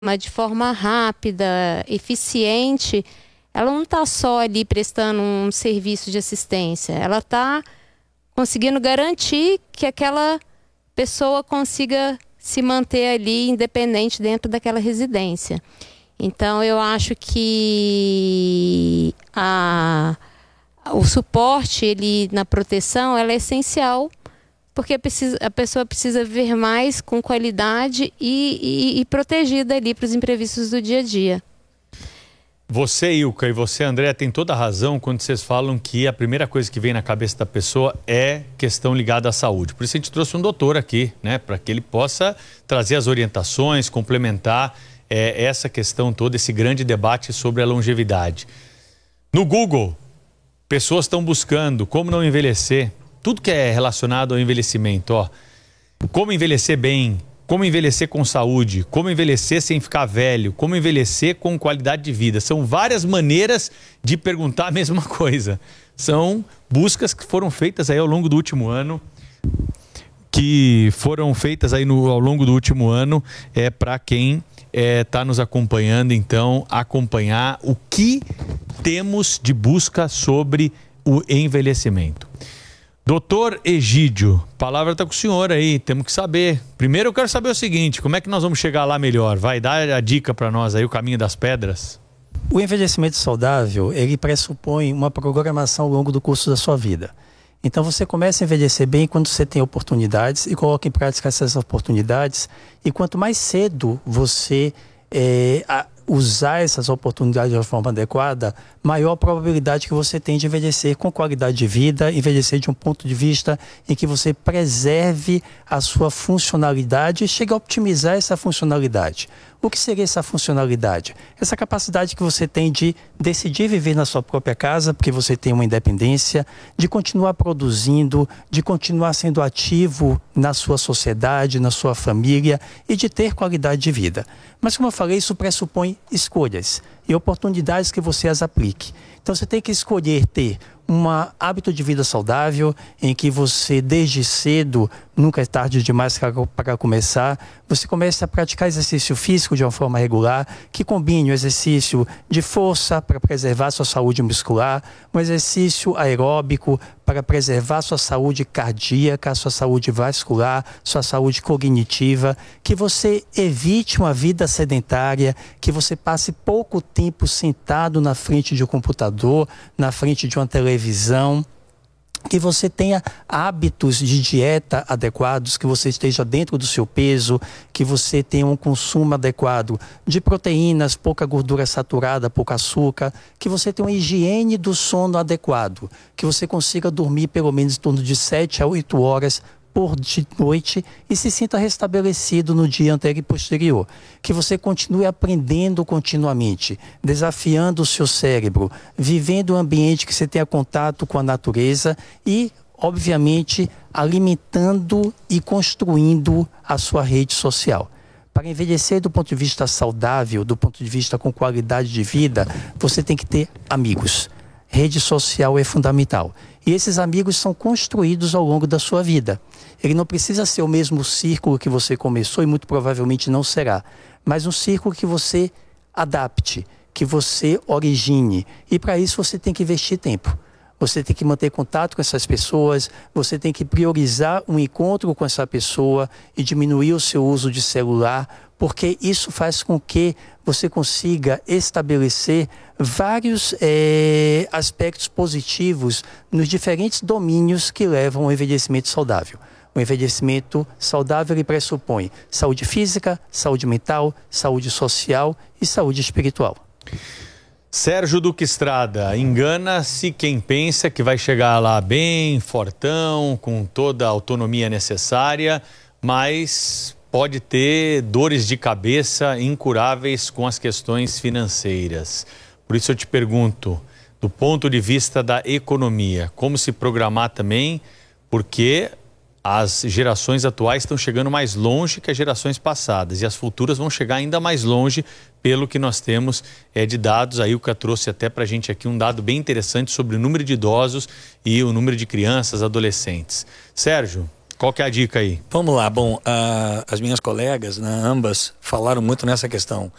mas de forma rápida, eficiente, ela não está só ali prestando um serviço de assistência, ela está conseguindo garantir que aquela pessoa consiga se manter ali independente dentro daquela residência. Então, eu acho que o suporte ele, na proteção ela é essencial, porque a pessoa precisa viver mais com qualidade e protegida ali para os imprevistos do dia a dia. Você, Ilka, e você, André, tem toda a razão quando vocês falam que a primeira coisa que vem na cabeça da pessoa é questão ligada à saúde. Por isso a gente trouxe um doutor aqui, né, para que ele possa trazer as orientações, complementar essa questão toda, esse grande debate sobre a longevidade. No Google, pessoas estão buscando como não envelhecer, tudo que é relacionado ao envelhecimento, ó. Como envelhecer bem, como envelhecer com saúde, como envelhecer sem ficar velho, como envelhecer com qualidade de vida. São várias maneiras de perguntar a mesma coisa. São buscas que foram feitas aí ao longo do último ano, para quem está nos acompanhando, então, acompanhar o que temos de busca sobre o envelhecimento. Doutor Egídio, a palavra está com o senhor aí, temos que saber. Primeiro eu quero saber o seguinte, como é que nós vamos chegar lá melhor? Vai dar a dica para nós aí, o caminho das pedras? O envelhecimento saudável, ele pressupõe uma programação ao longo do curso da sua vida. Então você começa a envelhecer bem quando você tem oportunidades e coloca em prática essas oportunidades. E quanto mais cedo você usar essas oportunidades de forma adequada, maior a probabilidade que você tem de envelhecer com qualidade de vida, envelhecer de um ponto de vista em que você preserve a sua funcionalidade e chegue a optimizar essa funcionalidade. O que seria essa funcionalidade? Essa capacidade que você tem de decidir viver na sua própria casa, porque você tem uma independência, de continuar produzindo, de continuar sendo ativo na sua sociedade, na sua família e de ter qualidade de vida. Mas, como eu falei, isso pressupõe escolhas e oportunidades que você as aplique. Então, você tem que escolher ter um hábito de vida saudável, em que você, desde cedo, nunca é tarde demais para começar, você começa a praticar exercício físico de uma forma regular, que combine o exercício de força para preservar sua saúde muscular, um exercício aeróbico para preservar sua saúde cardíaca, sua saúde vascular, sua saúde cognitiva, que você evite uma vida sedentária, que você passe pouco tempo sentado na frente de um computador, na frente de uma televisão, que você tenha hábitos de dieta adequados, que você esteja dentro do seu peso, que você tenha um consumo adequado de proteínas, pouca gordura saturada, pouco açúcar, que você tenha uma higiene do sono adequado, que você consiga dormir pelo menos em torno de 7 a 8 horas por noite e se sinta restabelecido no dia anterior e posterior. Que você continue aprendendo continuamente, desafiando o seu cérebro, vivendo um ambiente que você tenha contato com a natureza e, obviamente, alimentando e construindo a sua rede social. Para envelhecer do ponto de vista saudável, do ponto de vista com qualidade de vida, você tem que ter amigos. Rede social é fundamental. E esses amigos são construídos ao longo da sua vida. Ele não precisa ser o mesmo círculo que você começou e muito provavelmente não será. Mas um círculo que você adapte, que você origine. E para isso você tem que investir tempo. Você tem que manter contato com essas pessoas, você tem que priorizar um encontro com essa pessoa e diminuir o seu uso de celular, porque isso faz com que você consiga estabelecer vários aspectos positivos nos diferentes domínios que levam ao envelhecimento saudável. O envelhecimento saudável ele pressupõe saúde física, saúde mental, saúde social e saúde espiritual. Sérgio Duque Estrada, engana-se quem pensa que vai chegar lá bem, fortão, com toda a autonomia necessária, mas pode ter dores de cabeça incuráveis com as questões financeiras. Por isso eu te pergunto, do ponto de vista da economia, como se programar também, porque as gerações atuais estão chegando mais longe que as gerações passadas e as futuras vão chegar ainda mais longe pelo que nós temos de dados. A Ilka trouxe até para a gente aqui um dado bem interessante sobre o número de idosos e o número de crianças, adolescentes. Sérgio, Qual que é a dica aí? Vamos lá. Bom, as minhas colegas, né, ambas, falaram muito nessa questão.